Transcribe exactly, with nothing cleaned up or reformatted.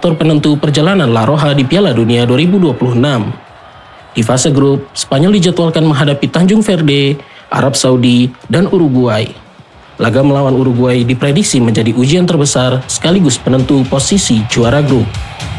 faktor penentu perjalanan La Roja di Piala Dunia dua ribu dua puluh enam. Di fase grup, Spanyol dijadwalkan menghadapi Tanjung Verde, Arab Saudi, dan Uruguay. Laga melawan Uruguay diprediksi menjadi ujian terbesar sekaligus penentu posisi juara grup.